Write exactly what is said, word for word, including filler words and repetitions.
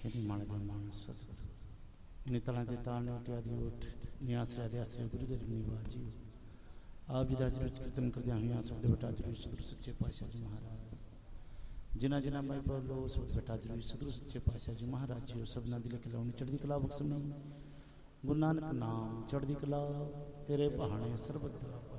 हेरी माले दे मानस नितला दे ताल ने उठिया दी उठ नियासरा दे आसरे गुरु गरीब निवाजी आप जी दा जरूर कीर्तन करदे हुए सब दे बेटा जरूर सतगुरु सच्चे पातशाह जी महाराज जिन्ना जिन्ना मैं बोलो सब दे बेटा जरूर सतगुरु सच्चे पातशाह जी महाराज जी सबना दिल के लाउनी चढ़दी कला बख्शनी गुरु नानक नाम चढ़दी कला तेरे बहाने सर्वदा